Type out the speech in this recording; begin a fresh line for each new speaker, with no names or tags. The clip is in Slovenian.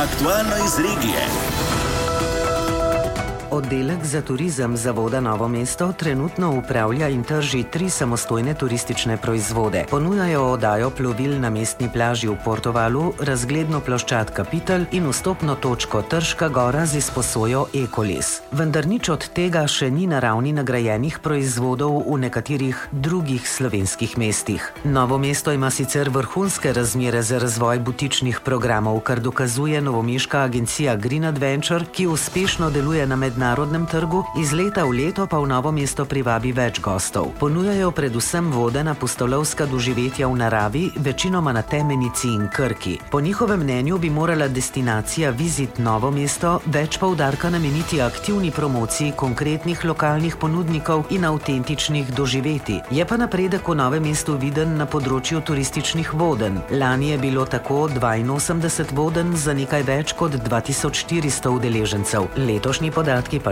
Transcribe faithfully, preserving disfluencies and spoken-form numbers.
Aktualno iz regije.
Oddelek za turizem Zavoda Novo mesto trenutno upravlja in trži tri samostojne turistične proizvode. Ponujajo oddajo plovil na mestni plaži v Portovalu, razgledno ploščad Kapitel in vstopno točko Trška gora z izposojo Ekoles. Vendar nič od tega še ni na ravni nagrajenih proizvodov v nekaterih drugih slovenskih mestih. Novo mesto ima sicer vrhunske razmere za razvoj butičnih programov, kar dokazuje novomeška agencija Green Adventure, ki uspešno deluje na mednarodnem narodnem trgu, iz leta v leto pa v Novo mesto privabi več gostov. Ponujajo predvsem vodena pustolovska doživetja v naravi, večinoma na Temenici in Krki. Po njihovem mnenju bi morala destinacija Visit Novo mesto več poudarka nameniti aktivni promociji konkretnih lokalnih ponudnikov in avtentičnih doživetij. Je pa napredek v Novem mestu viden na področju turističnih vodenj. Lani je bilo tako dvainosemdeset vodenj za nekaj več kot dva tisoč štiristo udeležencev. Letošnji podatki